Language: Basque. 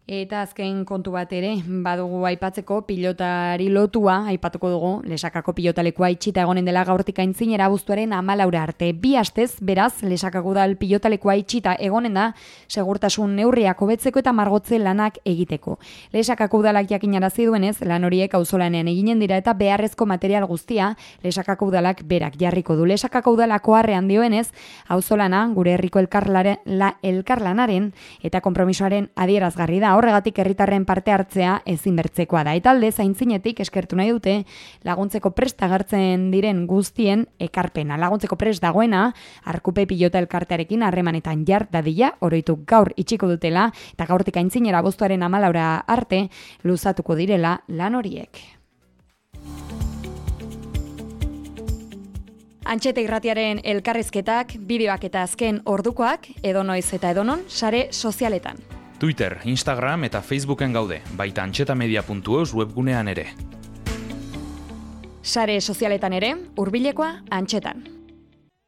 Eta azken kontu bat ere, badugu aipatzeko pilotari lotua, aipatuko dugu, Lesakako pilotalekua itxita egonen dela gaurtik aintzinera abuztuaren 14 arte. 2 astez, beraz, Lesakako udal pilotalekua itxita egonen da, segurtasun neurriak hobetzeko eta margotze lanak egiteko. Lesakako udalak jakinarazi duenez, lan horiek auzolanean eginen dira eta beharrezko material guztia Lesakako udalak berak jarriko du. Lesakako udalako harrean dioenez, auzolana gure herriko elkarlanaren eta konpromisoaren adierazgarri da. Horregatik herritarren parte hartzea ezinbertzekoa da. Eta alde zaintzinetik eskertu nahi dute laguntzeko prest agertzen diren guztien ekarpena. Laguntzeko prest dagoena Arkupe pilota elkartearekin harremanetan jar dadila, oroitu gaur itxiko dutela eta gaurtik aintzinera abuztuaren 14 arte luzatuko direla lan horiek. Antxeta irratiaren elkarrizketak, bideoak eta azken ordukoak, edonoiz eta edonon, sare sozialetan. Twitter, Instagram eta Facebooken gaude, baita antxetamedia.eus webgunean ere. Sare sozialetan ere, hurbilekoa Antxetan.